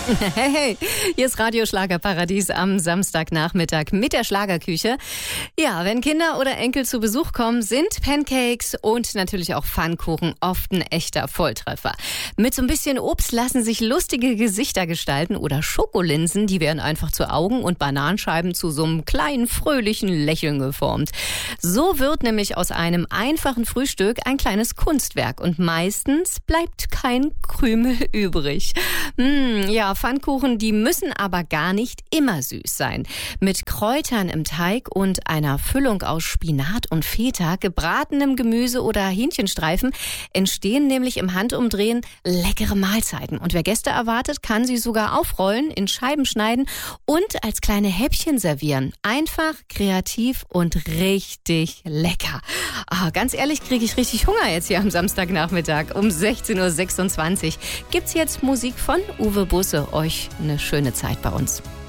Hey, hey, hier ist Radio Schlagerparadies am Samstagnachmittag mit der Schlagerküche. Ja, wenn Kinder oder Enkel zu Besuch kommen, sind Pancakes und natürlich auch Pfannkuchen oft ein echter Volltreffer. Mit so ein bisschen Obst lassen sich lustige Gesichter gestalten oder Schokolinsen, die werden einfach zu Augen und Bananenscheiben zu so einem kleinen, fröhlichen Lächeln geformt. So wird nämlich aus einem einfachen Frühstück ein kleines Kunstwerk und meistens bleibt kein Krümel übrig. Ja, Pfannkuchen, die müssen aber gar nicht immer süß sein. Mit Kräutern im Teig und einer Füllung aus Spinat und Feta, gebratenem Gemüse oder Hähnchenstreifen entstehen nämlich im Handumdrehen leckere Mahlzeiten. Und wer Gäste erwartet, kann sie sogar aufrollen, in Scheiben schneiden und als kleine Häppchen servieren. Einfach, kreativ und richtig lecker. Ganz ehrlich, kriege ich richtig Hunger jetzt hier am Samstagnachmittag. Um 16.26 Uhr gibt's jetzt Musik von Uwe Busse. Euch eine schöne Zeit bei uns.